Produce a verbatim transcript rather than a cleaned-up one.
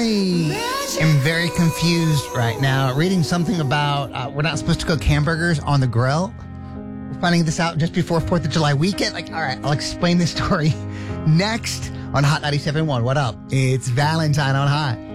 I am very confused right now. Reading something about uh, we're not supposed to cook hamburgers on the grill. We're finding this out just before fourth of July weekend. Like, all right, I'll explain this story next on Hot ninety-seven point one. What up? It's Valentine on Hot.